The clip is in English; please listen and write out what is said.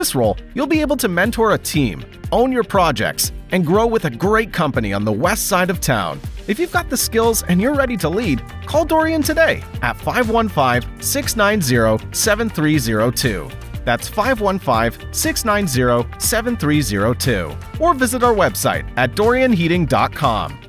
this role, you'll be able to mentor a team, own your projects, and grow with a great company on the west side of town. If you've got the skills and you're ready to lead, call Dorian today at 515-690-7302. That's 515-690-7302. Or visit our website at dorianheating.com.